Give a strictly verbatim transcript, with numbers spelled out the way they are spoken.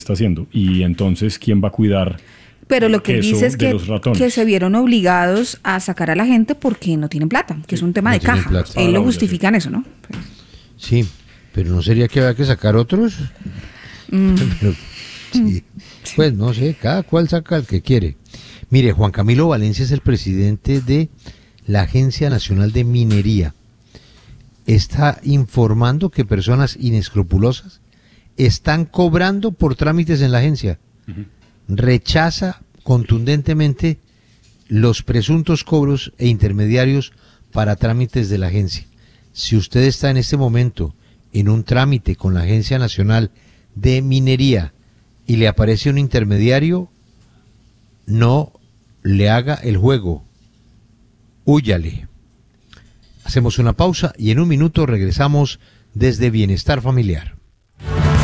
está haciendo. Y entonces, ¿quién va a cuidar Pero lo que queso dice es de que, los ratones? que se vieron obligados a sacar a la gente porque no tienen plata, que es un tema no de tienen caja. plata. Ah, Él la lo obligación. justifica en eso, ¿no? Pues, Sí, pero ¿no sería que había que sacar otros? mm, Pero, sí. Pues no sé, cada cual saca al que quiere. Mire, Juan Camilo Valencia es el presidente de la Agencia Nacional de Minería. Está informando que personas inescrupulosas están cobrando por trámites en la agencia. Ujú. Rechaza contundentemente los presuntos cobros e intermediarios para trámites de la agencia. Si usted está en este momento en un trámite con la Agencia Nacional de Minería y le aparece un intermediario, no le haga el juego, húyale. Hacemos una pausa y en un minuto regresamos desde Bienestar Familiar.